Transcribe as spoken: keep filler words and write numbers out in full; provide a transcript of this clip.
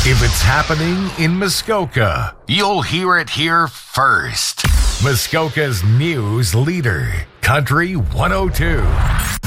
If it's happening in Muskoka, you'll hear it here first. Muskoka's news leader, Country one oh two.